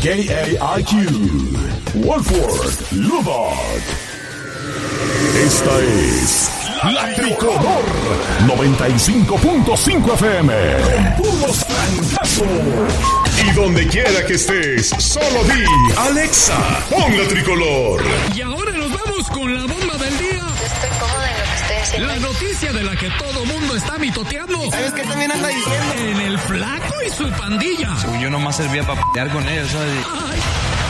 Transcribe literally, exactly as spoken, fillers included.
K A I Q, Wolford, Lubbock. Esta es La Tricolor noventa y cinco punto cinco F M. Con puros trancazos. Y donde quiera que estés, solo di Alexa, pon La Tricolor. Y ahora nos vamos con la bomba del día. Estoy cómoda en lo que estoy haciendo. La noticia de la que todo mundo está mitoteando. ¿Sabes qué también anda diciendo? En el Flaco y su pandilla. Yo nomás servía para p***ar con ellos, ¿sabes? Ay,